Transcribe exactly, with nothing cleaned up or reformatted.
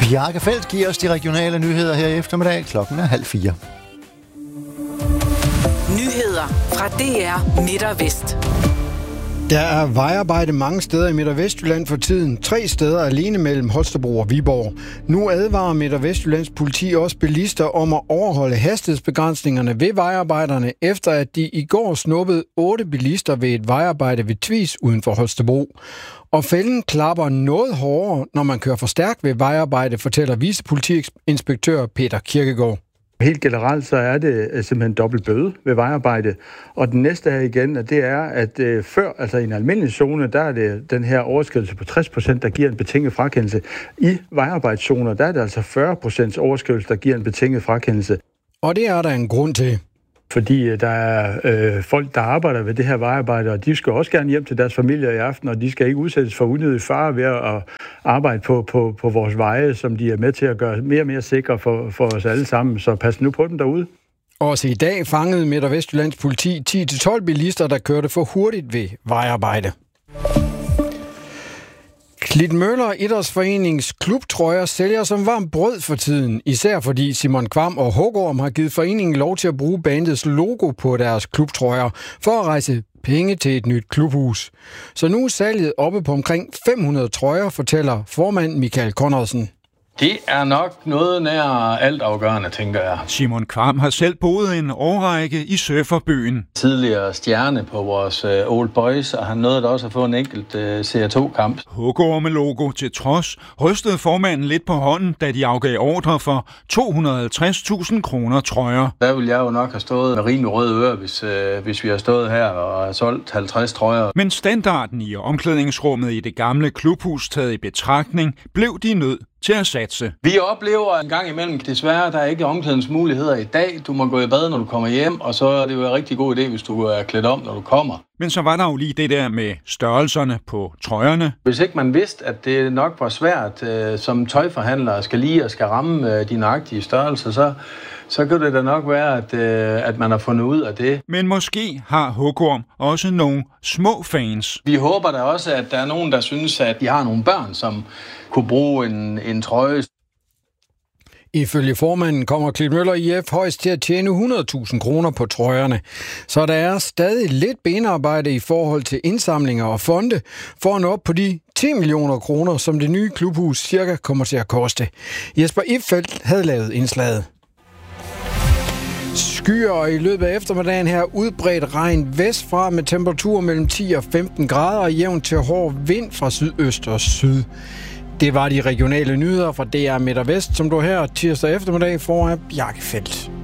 Bjarke Feldt giver os de regionale nyheder her i eftermiddag. Klokken er halv fire. Nyheder fra D R Midt og Vest. Der er vejarbejde mange steder i Midt- og Vestjylland for tiden. Tre steder alene mellem Holstebro og Viborg. Nu advarer Midt- og Vestjyllands politi også bilister om at overholde hastighedsbegrænsningerne ved vejarbejderne, efter at de i går snuppede otte bilister ved et vejarbejde ved Tvis uden for Holstebro. Og fælden klapper noget hårdere, når man kører for stærkt ved vejarbejde, fortæller vicepolitiinspektør Peter Kirkegaard. Helt generelt så er det simpelthen dobbelt bøde ved vejarbejde. Og den næste her igen, det er, at øh, før, altså i en almindelig zone, der er det den her overskridelse på tres procent, der giver en betinget frakendelse. I vejarbejdszoner, der er det altså fyrre procent overskridelse, der giver en betinget frakendelse. Og det er der en grund til. Fordi der er øh, folk, der arbejder ved det her vejarbejde, og de skal også gerne hjem til deres familier i aften, og de skal ikke udsættes for unødig fare ved at arbejde på, på, på vores veje, som de er med til at gøre mere og mere sikre for, for os alle sammen. Så pas nu på dem derude. Også i dag fangede Midt- og Vestjyllands politi ti til tolv bilister, der kørte for hurtigt ved vejarbejde. Klitmøller Idrætsforenings klubtrøjer sælger som varmt brød for tiden, især fordi Simon Kvam og Hågorm har givet foreningen lov til at bruge bandets logo på deres klubtrøjer for at rejse penge til et nyt klubhus. Så nu er salget oppe på omkring fem hundrede trøjer, fortæller formand Michael Conradsen. Det er nok noget nær altafgørende, tænker jeg. Simon Kvam har selv boet en årrække i surferbyen. Tidligere stjerne på vores uh, Old Boys, og han nåede da også at få en enkelt uh, C R to-kamp. Hugorme-logo til trods rystede formanden lidt på hånden, da de afgav ordre for to hundrede og halvtreds tusind kroner trøjer. Der ville jeg jo nok have stået med rimelig røde ører, hvis, uh, hvis vi har stået her og har solgt halvtreds trøjer. Men standarden i omklædningsrummet i det gamle klubhus taget i betragtning, blev de nødt til at satse. Vi oplever en gang imellem, desværre, der er ikke omklædningsmuligheder i dag. Du må gå i bad, når du kommer hjem, og så er det jo en rigtig god idé, hvis du er klædt om, når du kommer. Men så var der jo lige det der med størrelserne på trøjerne. Hvis ikke man vidste, at det nok var svært øh, som tøjforhandler skal lige og skal ramme øh, de nøjagtige størrelser, så, så kan det da nok være, at, øh, at man har fundet ud af det. Men måske har Hugorm også nogle små fans. Vi håber da også, at der er nogen, der synes, at de har nogle børn, som kunne bruge en, en trøje. Ifølge formanden kommer Klitmøller I F højst til at tjene hundrede tusind kroner på trøjerne. Så der er stadig lidt benarbejde i forhold til indsamlinger og fonde, for at nå op på de ti millioner kroner, som det nye klubhus cirka kommer til at koste. Jesper Ipfeldt havde lavet indslaget. Skyer og i løbet af eftermiddagen her udbredt regn vestfra med temperaturer mellem ti og femten grader og jævn til hård vind fra sydøst og syd. Det var de regionale nyheder fra D R Midt og Vest, som du her tirsdag eftermiddag får af Bjarke Feldt.